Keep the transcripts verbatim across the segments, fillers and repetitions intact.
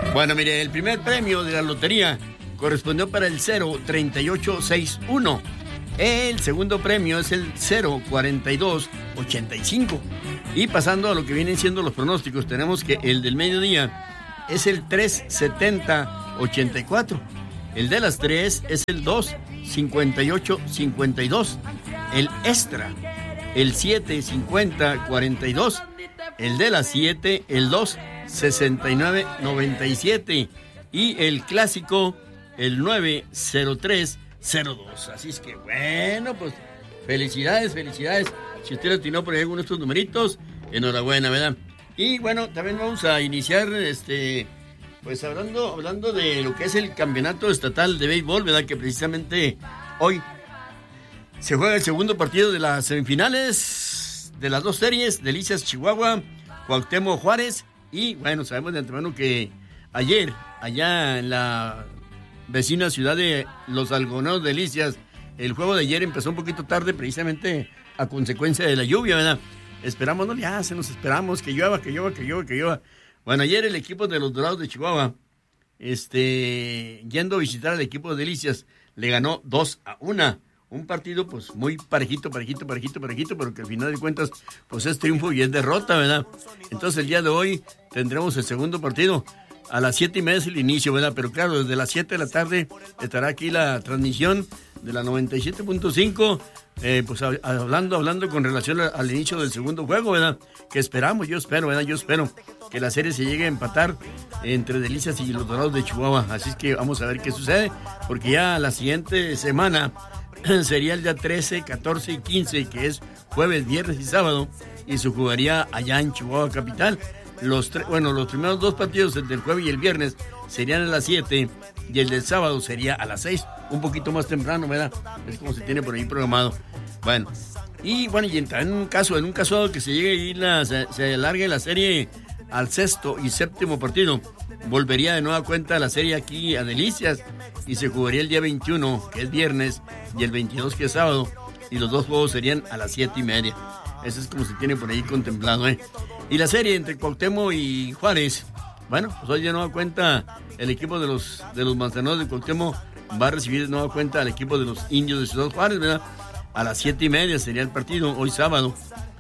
Bueno, mire, el primer premio de la lotería correspondió para el cero treinta y ocho sesenta y uno. El segundo premio es el cero cuarenta y dos ochenta y cinco. Y pasando a lo que vienen siendo los pronósticos, tenemos que el del mediodía es el tres setenta ochenta y cuatro. El de las tres es el dos cincuenta y ocho cincuenta y dos. El extra, el siete cincuenta cuarenta y dos. El de las siete, el dos sesenta y nueve noventa y siete. Y el clásico, el nueve cero tres cero dos. Así es que bueno, pues felicidades, felicidades. Si usted atinó por ahí alguno de estos numeritos, enhorabuena, ¿verdad? Y bueno, también vamos a iniciar, este, pues hablando, hablando de lo que es el campeonato estatal de béisbol, ¿verdad? Que precisamente hoy se juega el segundo partido de las semifinales de las dos series, Delicias Chihuahua, Cuauhtémoc Juárez. Y bueno, sabemos de antemano que ayer, allá en la vecina ciudad de Los Algodoneros Delicias, el juego de ayer empezó un poquito tarde, precisamente a consecuencia de la lluvia, ¿verdad? Esperamos, no le hacen, nos esperamos que llueva, que llueva, que llueva, que llueva. Bueno, ayer el equipo de los Dorados de Chihuahua, este, yendo a visitar al equipo de Delicias, le ganó dos a uno. Un partido, pues, muy parejito, parejito, parejito, parejito, pero que al final de cuentas, pues, es triunfo y es derrota, ¿verdad? Entonces, el día de hoy tendremos el segundo partido. A las siete y media es el inicio, ¿verdad? Pero claro, desde las siete de la tarde estará aquí la transmisión de la noventa y siete punto cinco, eh, pues hablando, hablando con relación al inicio del segundo juego, ¿verdad? Que esperamos, yo espero, ¿verdad? Yo espero que la serie se llegue a empatar entre Delicias y los Dorados de Chihuahua. Así es que vamos a ver qué sucede, porque ya la siguiente semana sería el día trece, catorce y quince, que es jueves, viernes y sábado, y se jugaría allá en Chihuahua Capital. Los tre- bueno, los primeros dos partidos, el del jueves y el viernes, serían a las siete, y el del sábado sería a las seis, un poquito más temprano, ¿verdad? Es como se tiene por ahí programado. Bueno, y bueno, y en un caso, en un caso que se llegue y la, se, se alargue la serie al sexto y séptimo partido, volvería de nueva cuenta la serie aquí a Delicias, y se jugaría el día veintiuno, que es viernes, y el veintidós, que es sábado, y los dos juegos serían a las siete y media. Eso es como se tiene por ahí contemplado, ¿eh? Y la serie entre Cuauhtémoc y Juárez, bueno, pues hoy de nueva cuenta el equipo de los de los Manzaneros de Cuauhtémoc va a recibir de nueva cuenta al equipo de los Indios de Ciudad Juárez, ¿verdad? A las siete y media sería el partido, hoy sábado.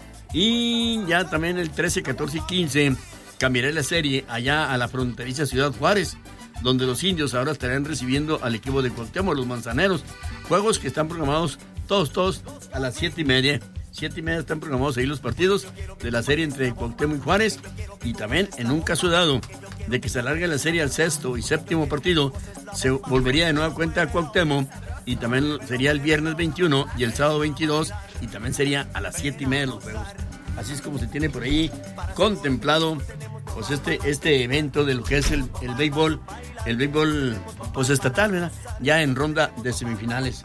Y ya también el trece, catorce y quince cambiará la serie allá a la fronteriza Ciudad Juárez, donde los Indios ahora estarán recibiendo al equipo de Cuauhtémoc, los Manzaneros. Juegos que están programados todos, todos a las siete y media. Siete y media están programados ahí los partidos de la serie entre Cuauhtémoc y Juárez. Y también, en un caso dado de que se alargue la serie al sexto y séptimo partido, se volvería de nueva cuenta a Cuauhtémoc, y también sería el viernes veintiuno y el sábado veintidós, y también sería a las siete y media los juegos. Así es como se tiene por ahí contemplado, pues, este, este evento de lo que es el, el béisbol, el béisbol, pues, estatal, ¿verdad? Ya en ronda de semifinales.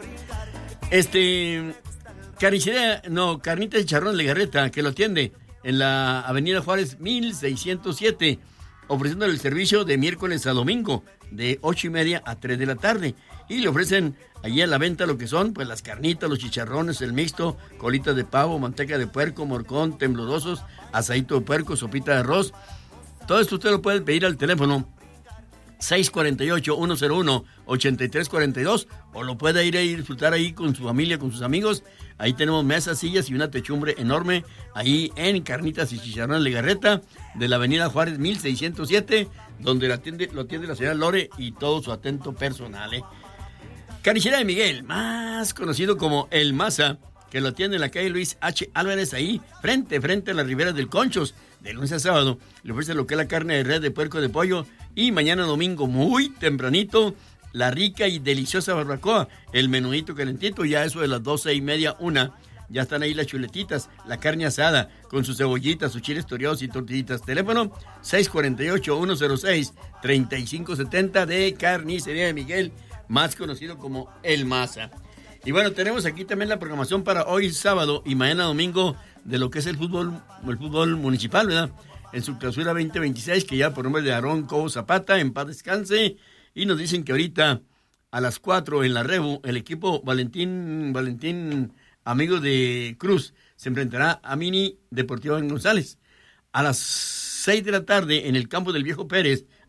Este... Carnicería, no, Carnitas y Charrón Legarreta, que lo atiende en la avenida Juárez mil seiscientos siete, ofreciéndole el servicio de miércoles a domingo, de ocho y media a tres de la tarde. Y le ofrecen allí a la venta lo que son, pues, las carnitas, los chicharrones, el mixto, colitas de pavo, manteca de puerco, morcón, temblorosos, asadito de puerco, sopita de arroz. Todo esto usted lo puede pedir al teléfono seis cuatro ocho, uno cero uno, ocho tres cuatro dos, o lo puede ir a disfrutar ahí con su familia, con sus amigos. Ahí tenemos mesas, sillas y una techumbre enorme ahí en Carnitas y Chicharrón Legarreta de la avenida Juárez mil seiscientos siete, donde lo atiende, lo atiende la señora Lore y todo su atento personal, ¿eh? Carnicería de Miguel, más conocido como El Maza, que lo atiende en la calle Luis H. Álvarez, ahí frente, frente a las riberas del Conchos. De lunes a sábado le ofrece lo que es la carne de res, de puerco, de pollo, y mañana domingo muy tempranito la rica y deliciosa barbacoa, el menudito calentito, ya eso de las doce y media, una, ya están ahí las chuletitas, la carne asada con sus cebollitas, sus chiles toreados y tortillitas. Teléfono seis cuatro ocho, uno cero seis, tres cinco siete cero de Carnicería de Miguel, más conocido como El Maza. Y bueno, tenemos aquí también la programación para hoy sábado y mañana domingo de lo que es el fútbol, el fútbol municipal, ¿verdad? En su clausura veinte veintiséis, que ya por nombre de Aarón Cobo Zapata, en paz descanse. Y nos dicen que ahorita a las cuatro en la Rebu, el equipo Valentín, Valentín, amigo de Cruz, se enfrentará a Mini Deportiva González. A las seis de la tarde en el campo del Viejo Pérez,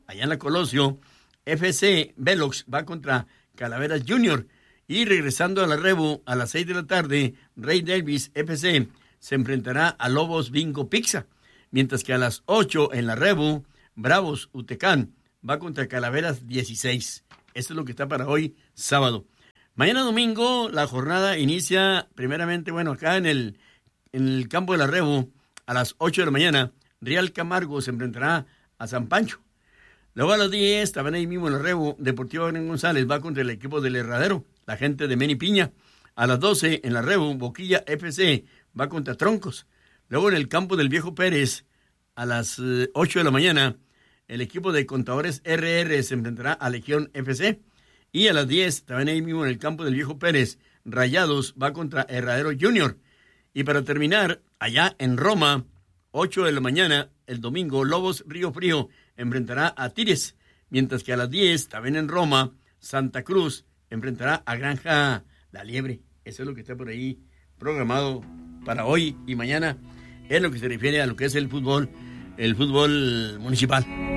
allá en la Colosio, F C Velox va contra Calaveras Junior. Y regresando a la Rebu, a las seis de la tarde, Rey Davis F C se enfrentará a Lobos Bingo Pizza. Mientras que a las ocho en la Rebu, Bravos Utecán va contra Calaveras dieciséis. Esto es lo que está para hoy, sábado. Mañana domingo, la jornada inicia primeramente, bueno, acá en el, en el campo de la Rebu, a las ocho de la mañana, Real Camargo se enfrentará a San Pancho. Luego a las diez, también ahí mismo en la Rebu, Deportivo Gran González va contra el equipo del Herradero, la gente de Meni Piña. A las doce, en la Rebu, Boquilla F C va contra Troncos. Luego en el campo del Viejo Pérez, a las ocho de la mañana, el equipo de Contadores R R se enfrentará a Legión F C. Y a las diez, también ahí mismo en el campo del Viejo Pérez, Rayados va contra Herradero Junior. Y para terminar, allá en Roma, ocho de la mañana, el domingo, Lobos Río Frío enfrentará a Tires. Mientras que a las diez, también en Roma, Santa Cruz enfrentará a Granja La Liebre. Eso es lo que está por ahí programado para hoy y mañana, en lo que se refiere a lo que es el fútbol, el fútbol municipal.